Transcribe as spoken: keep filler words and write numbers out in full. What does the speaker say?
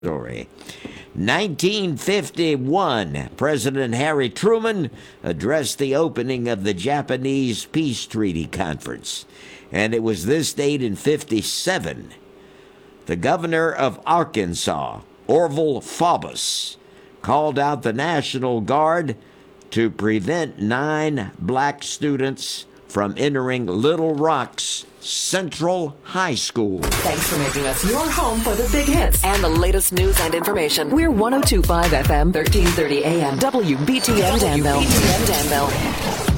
Story. nineteen fifty-one, President Harry Truman addressed the opening of the Japanese Peace Treaty Conference. And it was this date in fifty-seven. The governor of Arkansas, Orville Faubus, called out the National Guard to prevent nine black students from entering Little Rock's Central High School. Thanks for making us your home for the big hits and the latest news and information. We're one oh two point five F M, thirteen thirty A M, W B T N Danville. W B T N Danville.